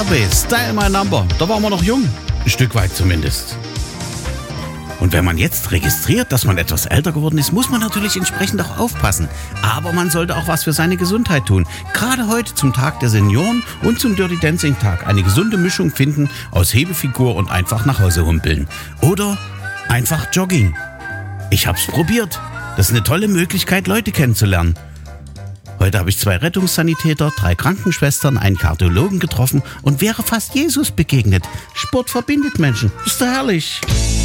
Style My Number. Da waren wir noch jung. Ein Stück weit zumindest. Und wenn man jetzt registriert, dass man etwas älter geworden ist, muss man natürlich entsprechend auch aufpassen. Aber man sollte auch was für seine Gesundheit tun. Gerade heute zum Tag der Senioren und zum Dirty Dancing Tag eine gesunde Mischung finden aus Hebefigur und einfach nach Hause humpeln. Oder einfach Jogging. Ich hab's probiert. Das ist eine tolle Möglichkeit, Leute kennenzulernen. Heute habe ich 2 Rettungssanitäter, 3 Krankenschwestern, einen Kardiologen getroffen und wäre fast Jesus begegnet. Sport verbindet Menschen. Ist doch herrlich.